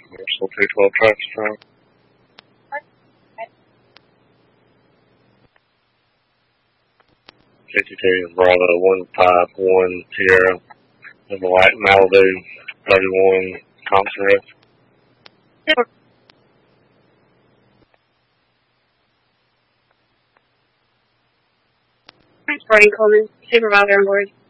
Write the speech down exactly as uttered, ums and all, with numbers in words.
Marshall two twelve traffic stop. fifty-two Bravo one five one Sierra. There's a white Malibu thirty-one Thompson Road. Transporting Coleman, supervisor on board.